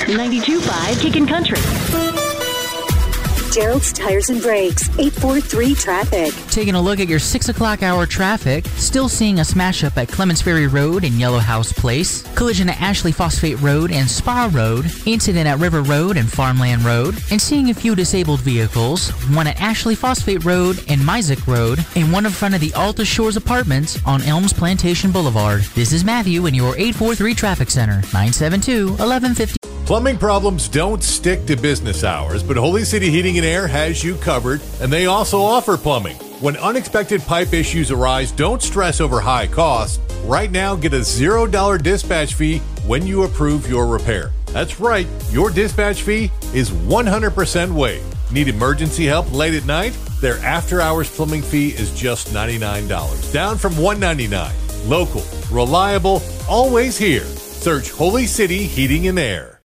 92.5 Kickin' Country. Gerald's Tires and Brakes, 843 traffic. Taking a look at your 6 o'clock hour traffic, still seeing a smash up at Clements Ferry Road and Yellow House Place, collision at Ashley Phosphate Road and Spa Road, incident at River Road and Farmland Road, and seeing a few disabled vehicles, one at Ashley Phosphate Road and Mysick Road, and one in front of the Alta Shores Apartments on Elms Plantation Boulevard. This is Matthew in your 843 Traffic Center, 972-1150. Plumbing problems don't stick to business hours, but Holy City Heating and Air has you covered, and they also offer plumbing. When unexpected pipe issues arise, don't stress over high costs. Right now, get a $0 dispatch fee when you approve your repair. That's right, your dispatch fee is 100% waived. Need emergency help late at night? Their after-hours plumbing fee is just $99, down from $199. Local, reliable, always here. Search Holy City Heating and Air.